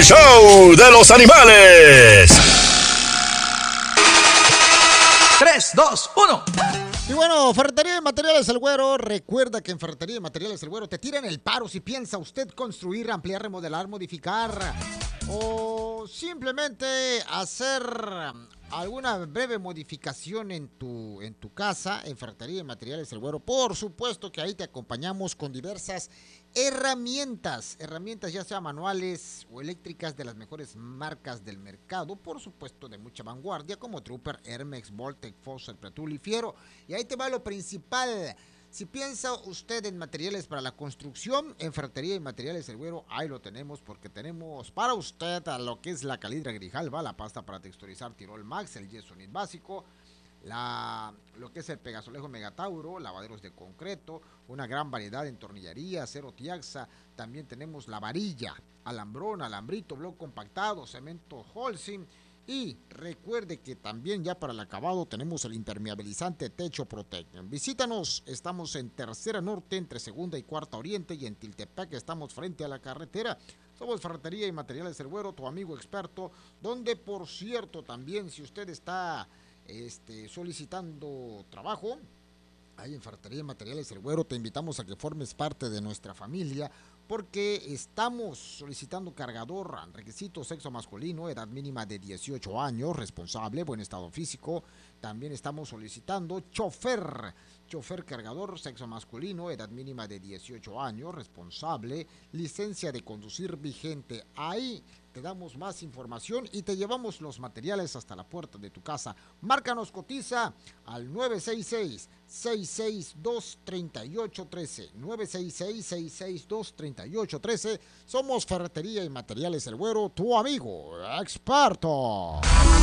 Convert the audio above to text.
show de los animales. 3, 2, 1. Y bueno, Ferretería y Materiales El Güero, recuerda que en Ferretería y Materiales El Güero te tiran el paro si piensa usted construir, ampliar, remodelar, modificar o simplemente hacer alguna breve modificación en tu casa. En Ferretería y Materiales El Güero, por supuesto que ahí te acompañamos con diversas herramientas ya sea manuales o eléctricas de las mejores marcas del mercado, por supuesto de mucha vanguardia como Trooper, Hermex, Voltec, Fosser, Pretul y Fiero. Y ahí te va lo principal. Si piensa usted en materiales para la construcción, en Ferretería y Materiales El Güero, ahí lo tenemos, porque tenemos para usted a lo que es la calidra Grijalva, la pasta para texturizar Tirol Max, el yeso nit básico, lo que es el Pegasolejo Megatauro, lavaderos de concreto, una gran variedad en tornillería, acero Tiaxa. También tenemos la varilla, alambrón, alambrito, bloque compactado, cemento Holcim. Y recuerde que también ya para el acabado tenemos el impermeabilizante Techo Protect. Visítanos, estamos en Tercera Norte, entre Segunda y Cuarta Oriente, y en Tiltepec estamos frente a la carretera. Somos Ferretería y Materiales El Güero, tu amigo experto, donde por cierto también si usted está solicitando trabajo, ahí en Ferretería y Materiales El Güero te invitamos a que formes parte de nuestra familia, porque estamos solicitando cargador, requisito sexo masculino, edad mínima de 18 años, responsable, buen estado físico. También estamos solicitando chofer cargador, sexo masculino, edad mínima de 18 años, responsable, licencia de conducir vigente. Ahí te damos más información y te llevamos los materiales hasta la puerta de tu casa. Márcanos, cotiza al 966-662-3813. 966-662-3813. Somos Ferretería y Materiales El Güero, tu amigo experto.